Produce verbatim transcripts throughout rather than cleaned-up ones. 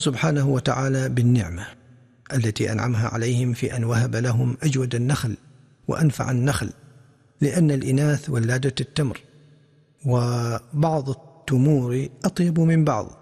سبحانه وتعالى بالنعمة التي أنعمها عليهم في أن وهب لهم أجود النخل وأنفع النخل، لأن الإناث ولادة التمر، وبعض التمور أطيب من بعض،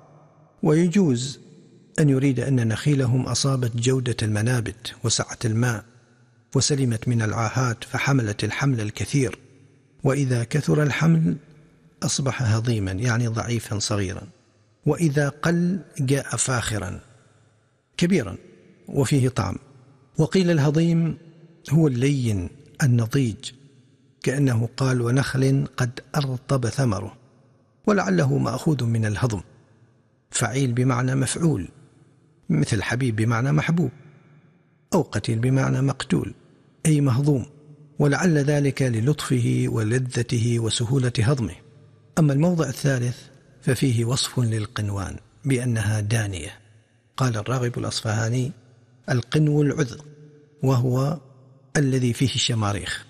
ويجوز أن يريد أن نخيلهم أصابت جودة المنابت وسعة الماء وسلمت من العاهات فحملت الحمل الكثير، وإذا كثر الحمل أصبح هضيما يعني ضعيفا صغيرا، وإذا قل جاء فاخرا كبيرا وفيه طعم. وقيل الهضيم هو اللين النضيج، كأنه قال ونخل قد أرطب ثمره، ولعله مأخوذ من الهضم، فعيل بمعنى مفعول، مثل حبيب بمعنى محبوب، أو قتيل بمعنى مقتول أي مهضوم، ولعل ذلك للطفه ولذته وسهولة هضمه. أما الموضع الثالث ففيه وصف للقنوان بأنها دانية. قال الراغب الأصفهاني: القنو العذق، وهو الذي فيه الشماريخ،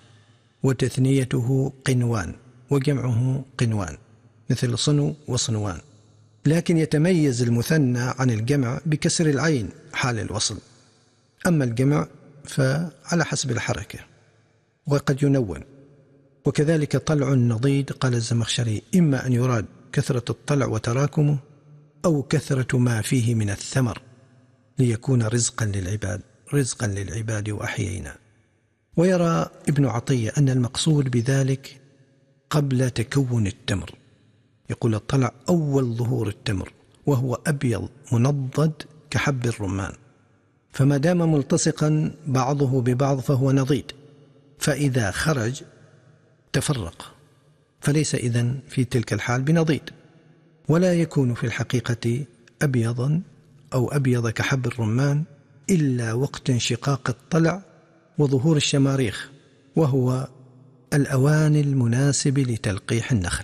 وتثنيته قنوان وجمعه قنوان، مثل صنو وصنوان، لكن يتميز المثنى عن الجمع بكسر العين حال الوصل، أما الجمع فعلى حسب الحركة وقد ينون. وكذلك طلع النضيد، قال الزمخشري: إما أن يراد كثرة الطلع وتراكمه، أو كثرة ما فيه من الثمر، ليكون رزقا للعباد رزقا للعباد وأحيينا. ويرى ابن عطية أن المقصود بذلك قبل تكون التمر، يقول الطلع أول ظهور التمر، وهو أبيض منضد كحب الرمان، فما دام ملتصقا بعضه ببعض فهو نضيد، فإذا خرج تفرق، فليس إذن في تلك الحال بنضيد، ولا يكون في الحقيقة أبيضا أو أبيض كحب الرمان إلا وقت انشقاق الطلع وظهور الشماريخ، وهو الأوان المناسب لتلقيح النخل.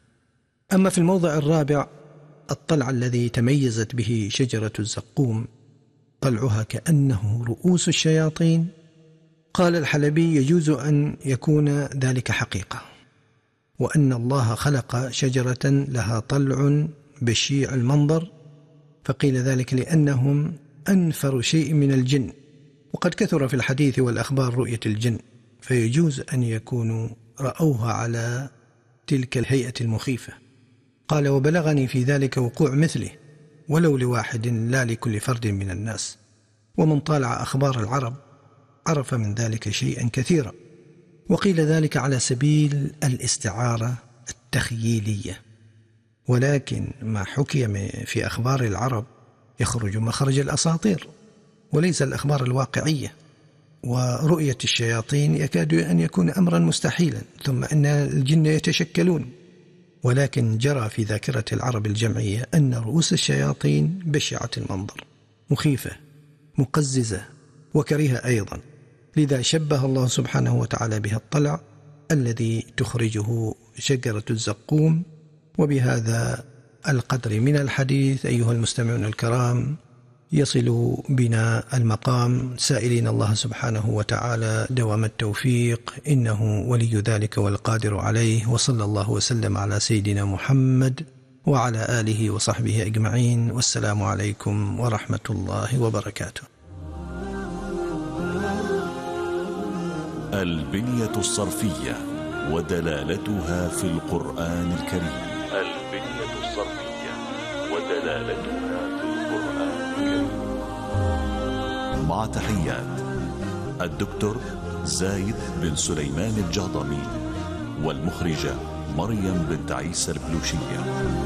أما في الموضع الرابع الطلع الذي تميزت به شجرة الزقوم، طلعها كأنه رؤوس الشياطين، قال الحلبي: يجوز أن يكون ذلك حقيقة، وأن الله خلق شجرة لها طلع بشيع المنظر، فقيل ذلك لأنهم أنفر شيء من الجن، وقد كثر في الحديث والأخبار رؤية الجن، فيجوز أن يكونوا رأوها على تلك الهيئة المخيفة. قال: وبلغني في ذلك وقوع مثله، ولو لواحد لا لكل فرد من الناس، ومن طالع أخبار العرب عرف من ذلك شيئا كثيرا. وقيل ذلك على سبيل الاستعارة التخييلية، ولكن ما حكي في أخبار العرب يخرج مخرج الأساطير وليس الأخبار الواقعية، ورؤية الشياطين يكاد أن يكون أمرا مستحيلا، ثم أن الجن يتشكلون، ولكن جرى في ذاكرة العرب الجمعية أن رؤوس الشياطين بشعة المنظر، مخيفة مقززة وكريهة أيضا، لذا شبه الله سبحانه وتعالى بها الطلع الذي تخرجه شجرة الزقوم. وبهذا القدر من الحديث أيها المستمعون الكرام يصل بنا المقام، سائلين الله سبحانه وتعالى دوام التوفيق، إنه ولي ذلك والقادر عليه. وصلى الله وسلم على سيدنا محمد وعلى آله وصحبه أجمعين، والسلام عليكم ورحمة الله وبركاته. البنية الصرفية ودلالتها في القرآن الكريم. البنية الصرفية ودلالتها في القرآن الكريم. مع تحيات الدكتور زايد بن سليمان الجهضمي، والمخرجة مريم بنت عيسى البلوشية.